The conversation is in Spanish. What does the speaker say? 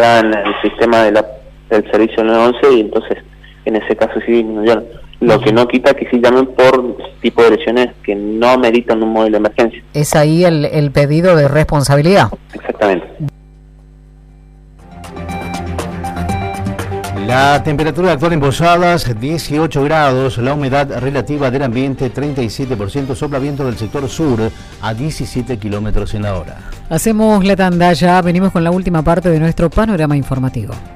está en el sistema del servicio 911 y entonces en ese caso sí disminuyeron. Lo que no quita que sí llamen por tipo de lesiones que no ameritan un móvil de emergencia. Es ahí el pedido de responsabilidad. Exactamente. La temperatura actual en Posadas, 18 grados, la humedad relativa del ambiente, 37%, sopla viento del sector sur a 17 kilómetros en la hora. Hacemos la tanda, ya venimos con la última parte de nuestro panorama informativo.